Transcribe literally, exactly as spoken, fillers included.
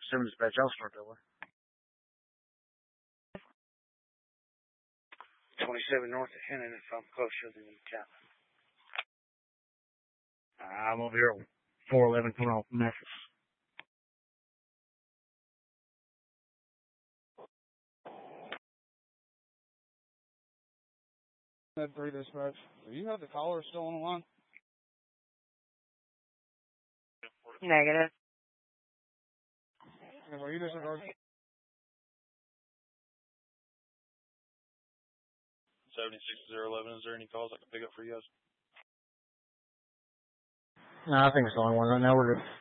seven dispatch, I'll start that way. twenty-seven north of Hennon if I'm closer than Chapman. I'm over here on four eleven coming off Memphis. That three dispatch. Do you have the caller still on the line? Negative. Well, you disregard. seventy-six zero eleven, is there any calls I can pick up for you guys? No, I think it's the only one right now. We're good.